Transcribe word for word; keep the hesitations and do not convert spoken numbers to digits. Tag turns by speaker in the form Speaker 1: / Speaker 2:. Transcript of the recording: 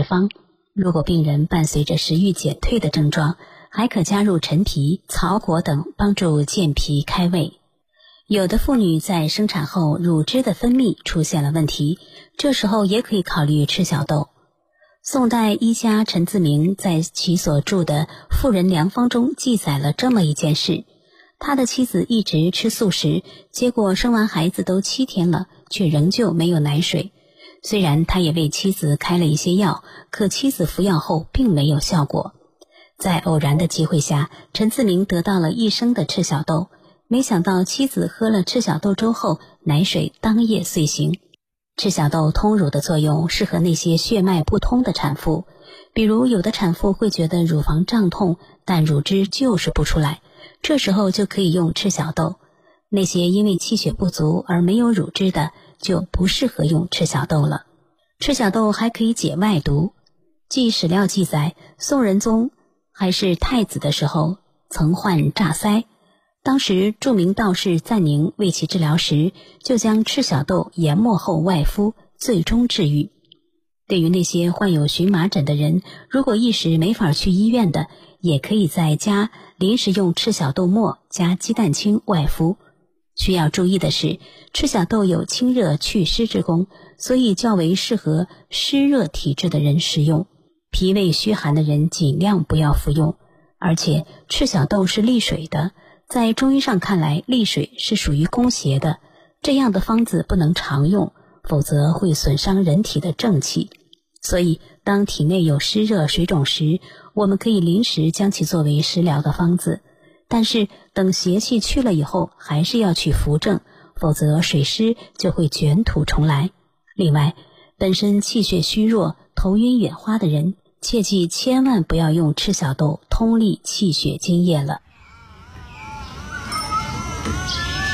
Speaker 1: 方。如果病人伴随着食欲减退的症状，还可加入陈皮、草果等帮助健脾开胃。有的妇女在生产后乳汁的分泌出现了问题，这时候也可以考虑吃小豆。宋代医家陈自明在其所著的《妇人良方》中记载了这么一件事，他的妻子一直吃素食，结果生完孩子都七天了，却仍旧没有奶水。虽然他也为妻子开了一些药，可妻子服药后并没有效果。在偶然的机会下，陈自明得到了一升的赤小豆，没想到妻子喝了赤小豆粥后，奶水当夜遂行。赤小豆通乳的作用适合那些血脉不通的产妇，比如有的产妇会觉得乳房胀痛，但乳汁就是不出来，这时候就可以用赤小豆。那些因为气血不足而没有乳汁的，就不适合用赤小豆了。赤小豆还可以解外毒，据史料记载，宋仁宗还是太子的时候曾患炸腮，当时著名道士赞宁为其治疗时，就将赤小豆研末后外敷，最终治愈。对于那些患有荨麻疹的人，如果一时没法去医院的，也可以在家临时用赤小豆末加鸡蛋清外敷。需要注意的是，赤小豆有清热祛湿之功，所以较为适合湿热体质的人食用。脾胃虚寒的人尽量不要服用，而且赤小豆是利水的，在中医上看来，利水是属于攻邪的，这样的方子不能常用，否则会损伤人体的正气。所以当体内有湿热水肿时，我们可以临时将其作为食疗的方子，但是等邪气去了以后，还是要去扶正，否则水湿就会卷土重来。另外，本身气血虚弱、头晕眼花的人，切记千万不要用赤小豆通利气血津液了。